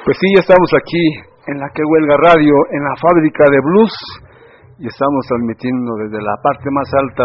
Pues sí, ya estamos aquí en la Que Huelga Radio, en la fábrica de blues, y estamos transmitiendo desde la parte más alta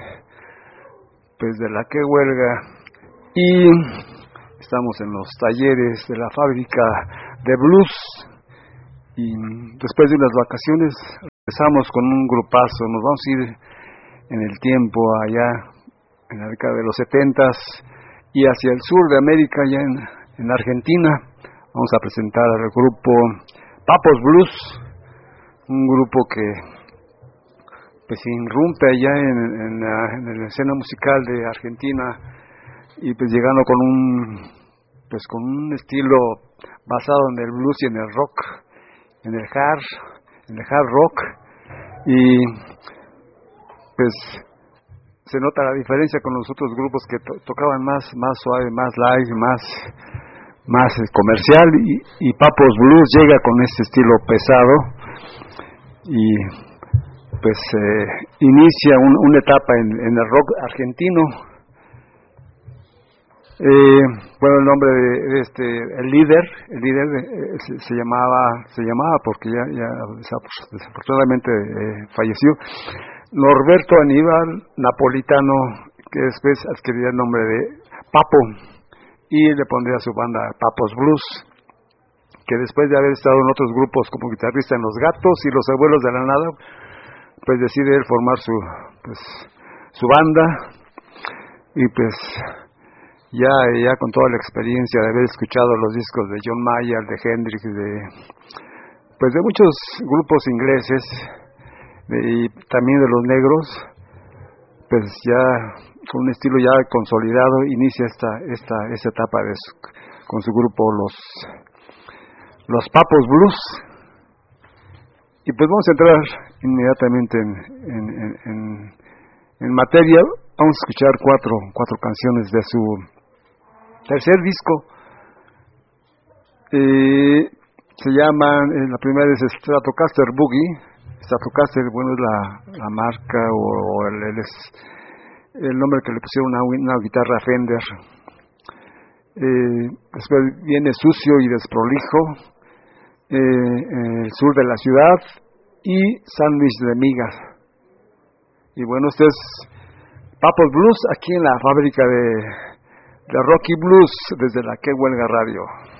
de la Que Huelga, y estamos en los talleres de la fábrica de blues, y después de unas vacaciones empezamos con un grupazo. Nos vamos a ir en el tiempo allá, en la década de los 70s, y hacia el sur de América, allá en Argentina. Vamos a presentar al grupo Papos Blues, un grupo que pues irrumpe allá en la escena musical de Argentina, y pues llegando con un estilo basado en el blues y en el rock, en el hard rock, y pues se nota la diferencia con los otros grupos que tocaban más suave, más live, más comercial, y Papos Blues llega con este estilo pesado y pues inicia una etapa en el rock argentino. El nombre de el líder se llamaba porque ya desafortunadamente falleció, Norberto Aníbal Napolitano, que después adquiriría el nombre de Papo, y le pondría a su banda Papos Blues, que después de haber estado en otros grupos como guitarrista en Los Gatos y Los Abuelos de la Nada, pues decide él formar su banda, y pues ya con toda la experiencia de haber escuchado los discos de John Mayer, de Hendrix, de muchos grupos ingleses, y también de los negros, pues ya con un estilo ya consolidado inicia esta etapa con su grupo los Papos Blues. Y pues vamos a entrar inmediatamente en materia. Vamos a escuchar cuatro canciones de su tercer disco. Se llaman, la primera es Stratocaster Boogie. Stratocaster, bueno, es la marca o el nombre que le pusieron a una guitarra Fender. Después viene Sucio y Desprolijo, El Sur de la Ciudad y Sándwich de Migas. Y bueno, este es Papos Blues aquí en la fábrica de Rocky Blues desde la Que Huelga Radio.